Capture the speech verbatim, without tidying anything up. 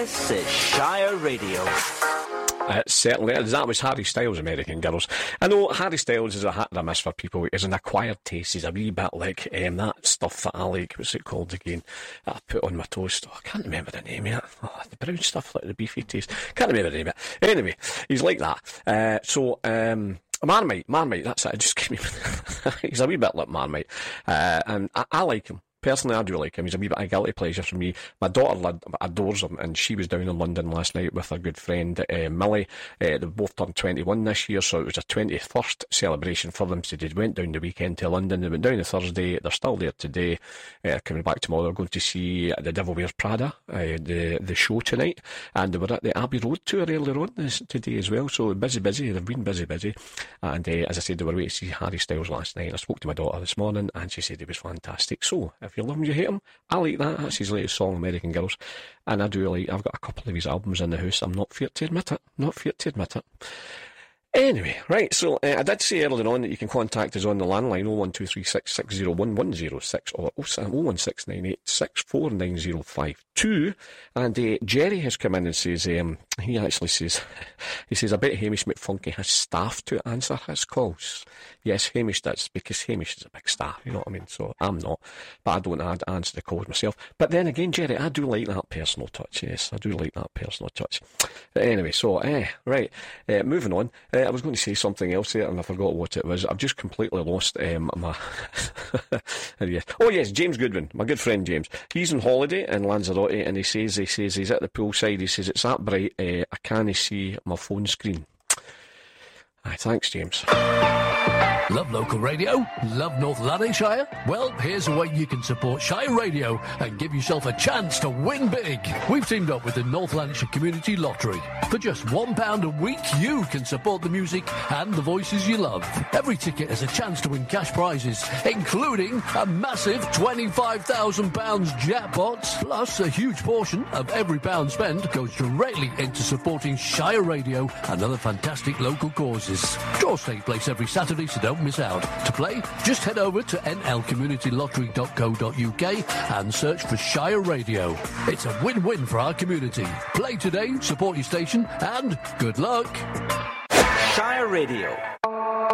This is Shire Radio. Uh, certainly is. That was Harry Styles, American Girls. I know Harry Styles is a hit and a miss for people. He's an acquired taste. He's a wee bit like um, that stuff that I like. What's it called again? That I put on my toast. Oh, I can't remember the name of it. Oh, the brown stuff, like the beefy taste. Can't remember the name of it. Anyway, he's like that. Uh, so, um... Marmite, Marmite, that's it. I just came He's a wee bit like Marmite. Uh, and I, I like him. Personally, I do like him. He's a wee bit of guilty pleasure for me. My daughter adores him, and she was down in London last night with her good friend uh, Millie. Uh, they both turned twenty-one this year, so it was a twenty-first celebration for them. So they went down the weekend to London. They went down the Thursday. They're still there today. Uh, coming back tomorrow. They're going to see The Devil Wears Prada, uh, the the show tonight. And they were at the Abbey Road tour earlier on this, today as well. So busy, busy. They've been busy, busy. And uh, as I said, they were waiting to see Harry Styles last night. I spoke to my daughter this morning, and she said he was fantastic. So if you love him, you hate him. I like that. That's his latest song, American Girls. And I do like, I've got a couple of his albums in the house. I'm not feared to admit it. Not feared to admit it. Anyway, right, so uh, I did say earlier on that you can contact us on the landline oh one two three six, six oh one, one oh six or oh one six nine eight, six four nine oh five two. And uh, Jerry has come in and says, um, he actually says, he says, I bet Hamish McFunky has staff to answer his calls. Yes, Hamish does, because Hamish is a big star, you know what I mean? So I'm not, but I don't add, answer the calls myself. But then again, Jerry, I do like that personal touch, yes, I do like that personal touch. But anyway, so, eh, right, uh, moving on. Uh, I was going to say something else there, and I forgot what it was. I've just completely lost um, my... yes. Oh, yes, James Goodwin, my good friend James. He's on holiday in Lanzarote, and he says, he says he's at the poolside. He says, it's that bright, uh, I can't see my phone screen. Aye, thanks, James. Love local radio? Love North Lanarkshire? Well, here's a way you can support Shire Radio and give yourself a chance to win big. We've teamed up with the North Lanarkshire Community Lottery. For just one pound a week, you can support the music and the voices you love. Every ticket has a chance to win cash prizes, including a massive twenty-five thousand pounds jackpot. Plus, a huge portion of every pound spent goes directly into supporting Shire Radio and other fantastic local causes. Draws take place every Saturday, so don't miss out. To play, just head over to n l community lottery dot co dot u k and search for Shire Radio. It's a win-win for our community. Play today, support your station, and good luck. Shire Radio.